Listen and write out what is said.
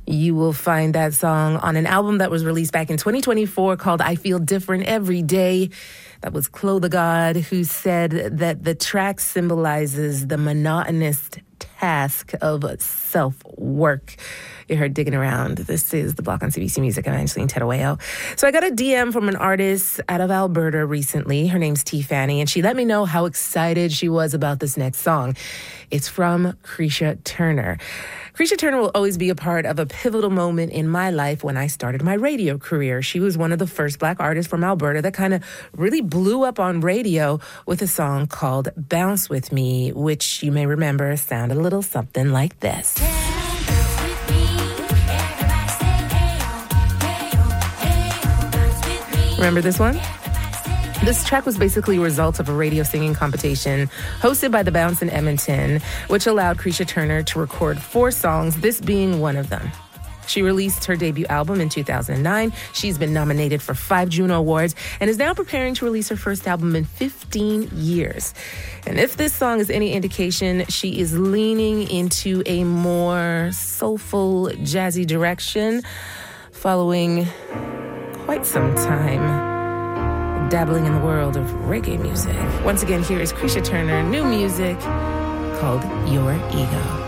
You will find that song on an album that was released back in 2024 called I Feel Different Every Day. That was Chloe the God, who said that the track symbolizes the monotonous task of self-work. You heard Digging Around. This is The Block on CBC Music. I'm Angeline Tedaweo. So I got a DM from an artist out of Alberta recently. Her name's T. Fanny, and she let me know how excited she was about this next song. It's from Creisha Turner. Creisha Turner will always be a part of a pivotal moment in my life when I started my radio career. She was one of the first Black artists from Alberta that kind of really blew up on radio with a song called Bounce With Me, which you may remember sounded a little something like this. Remember this one? This track was basically a result of a radio singing competition hosted by The Bounce in Edmonton, which allowed Creisha Turner to record 4 songs, this being one of them. She released her debut album in 2009. She's been nominated for 5 Juno Awards and is now preparing to release her first album in 15 years. And if this song is any indication, she is leaning into a more soulful, jazzy direction following quite some time dabbling in the world of reggae music. Once again, here is Creisha Turner, new music called Your Ego.